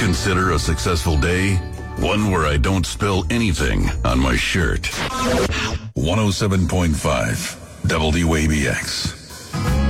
consider a successful day? One where I don't spill anything on my shirt. 107.5 WABX.